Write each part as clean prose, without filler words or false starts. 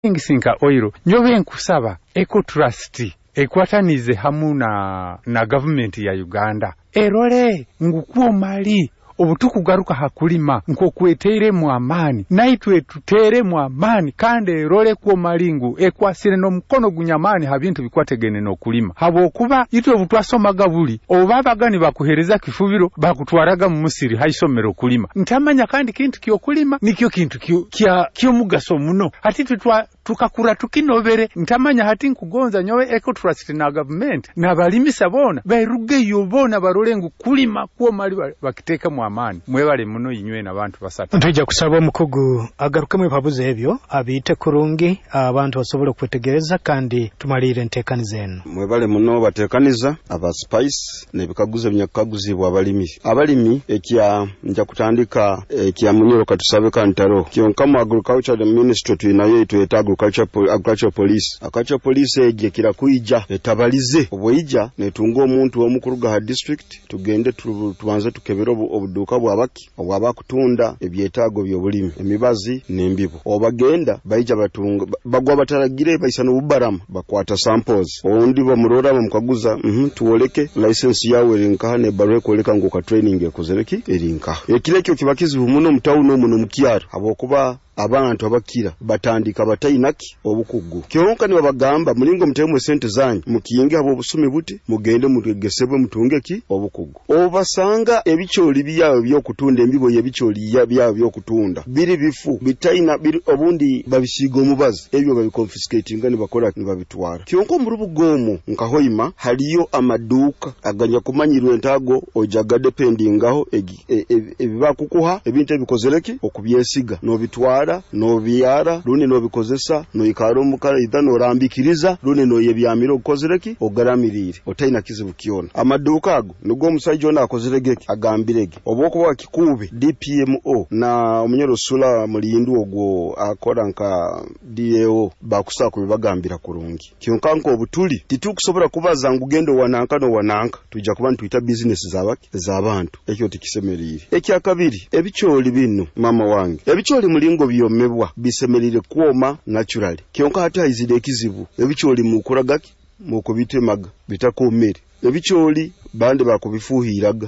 Sinka oil nyobe nkusaba Eco Trust ekwatanize hamu na government ya Uganda erole ngukuo mali obutukugaruka hakulima nkokwetere mu amani naitwe tutere mu amani kandi erole kuo malingu ekwasire no mukono gunyamani habintu bikwategene no kulima habo kuba itwe butwasomaga buli obabagani bakuhereza kifubiro bakutwaraga mu Misiri haisomero kulima ntamanya kandi kintu kyo kulima nikyo kintu kyo mugaso muno hati tukakura tukinovere ntamanya hati nkugonza nyowe Eco Trust na government na balimisa bona bairuge yobona barolengu kulima kuo mali bakiteka mu amani mwebale muno inywe nabantu basatu ntujja kusaba omukugu agaruke mu bipabuzo ebyo abiyite kurungi abantu basobole kwetegereza kandi tumalire ntekaniza eno mwebale muno batekaniza aba spice nebikaguze byakaguzibwa abalimi ekya nja kutandika ekya munyoro katusabe kantaro kyonka mu agriculture ministry tuinayo tuyeta agriculture police eje kira kuija etabalize obwija netunga omuntu omukuruga ha district tugende tubanze tukebera obuduka bwabaki obwabakutunda ebyetago byobulimi emibazi nembibo obagenda baija batunga bagwa bataragire baisana ubaramu bakwata samples ondi bamurora bamukaguza tuoleke license yawe erinka ne barwe koleka ngoka training ekozereki erinka ekilekyo kibakizi muno mutawuno muno mukyaro abokuba abantu abakira batandika batayinaki obukugu kyonka ni babagamba mulingo mutemu sente zanyu mukiyinge abo busumi buti mugende mutegesebwe mutungeki obukugu obasanga ebicholi byawe byokutunda embibo yebicholi byawe byokutunda biri bifu bitayina biri obundi babisigo mubazi ebyo babiconfiscate ngani bakora nibabitwara kyonko murubugomo nkahoima haliyo amaduka aganya kumanyirwe entago ojaga dependingaho ebibakukuha ebintu ebikozereki okubyesiga no bitwara no biyara rune no bikozesa no ikaro mukara idano rambikiriza rune no yebyamiro ukozereki ogaramirire otayina kizibu kiona amaduka ago nugo musajjo na akozereki agambirege oboko wa kikube DPMO na umunyoro sula mulindu ogwo akora nka DAO bakusako bibagambira kurungi kyonkanko obutuli titukusobora kubaza ngugendo wananka tujja kuba ntwita business z'abantu ekyo tikisemerire ekyakabiri ebicholi bino mama wange ebicholi mulingo byomebwa bisemerire kuoma naturally kyonka hata izide kizibu ebicholi mukuragaki mukubitemaga bitakomere ebicholi bande bakubifuhiraga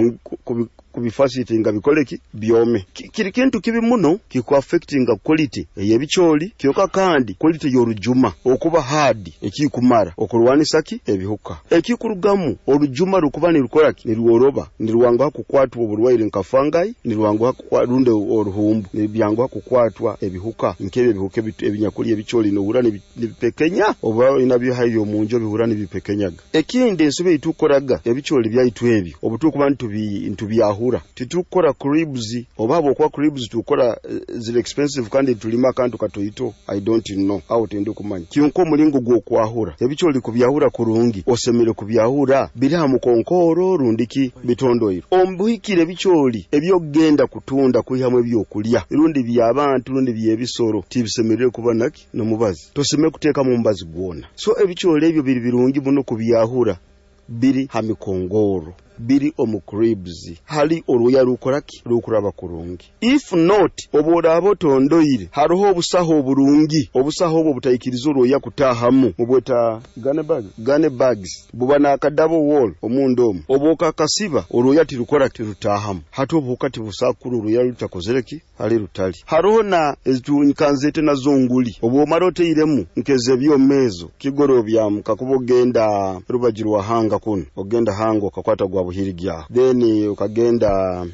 kubifacilitinga bikoleki byome kiri kintu kibi muno kiku affecting quality eyebicholi kyoka kandi quality yorujuma okuba hard ekikumara okulwanisaki ebihuka ekikurugamu orujuma rukubani rukoraki nirworoba nirwanga kukwatwa oburwaire nkafangai nirwanga kukwalunde oruhumbu nibyangwa kukwatwa ebihuka nkebe bihuke ebinyakuli ebicholi no urani bipekenya oba inabyo hayo munjo bihurani bipekenyaga ekindi nsube itukoraga ebicholi byaitu ebyo obutukuba ntubyahu titukora cribs obabo kwa cribs tukora zile expensive kandi tulima kantu katoito I don't know how tende kumanya kyonko mulingo gwo kwahura ebicholi kubyahura kurungi osemere kubyahura biri ha mukonkoro rundiki bitondoiro ombuhikire bicholi ebyogenda kutunda kuyihamwe byokulya irundi byabantu rundi byebisoro tibisemerere kubanaki no mubazi toseme kuteka mu mbazi gwona so ebicholi ebyo biri birungi muno kubyahura biri ha mikongoro biri omukribs hali oruya rukoraki rukuraba kurungi if not obodabo tondoire haroho obusaho burungi obusaho obwo butayikirizo roya kutahamu mubweta gane bags bubana akadabo wall omundomo oboka kasiba oruya tirukoraki rutahamu hato bukati busakuru ruya rutakozereki hali rutali haroho na ezitunyikanzete na zonguli obo marote iremu nkeze byomezo kigoro byamu kakubogenda rubajirwa hanga kuno ogenda hango kakwata gwa buhirigya then ukagenda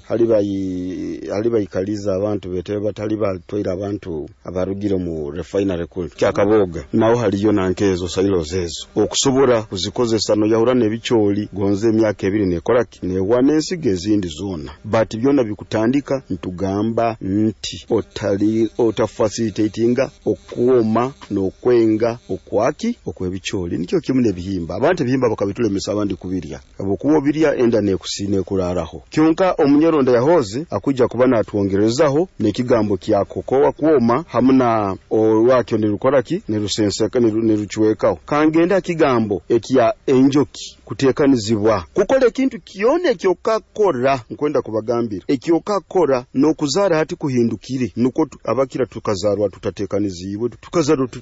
halibayikaliza abantu betebe bataliba toira abantu abarugire mu refinery kule kyakaboga nawo haliyo nankezo silos ezo okusobora kuzikozesa no yahurana ebicholi gonze emyaka 2 nekoraki ne wanensige ezindi zona but byona bikutandika ntugamba nti otafacilitatinga okuoma nokwenga okwaki okwebicholi nikyo kimune bihimba abantu bihimba bakabitulemesa abandi kubirya abokuwo birya enda nekusine kularaho kyonka omunyeronda yahoze akujja kuba natwongerezaho nekigambo kyakokowa kuoma hamuna olwakyo nirukoraki nirusenseka niruchwekaho kangenda kigambo ekya enjoki kutekanizibwa kukola ekintu kione kyokakora nkwenda kubagambira ekyokakora n'okuzara hati kuhindukire nuko abakira tukazarwa tutatekanizibwe tukazarwa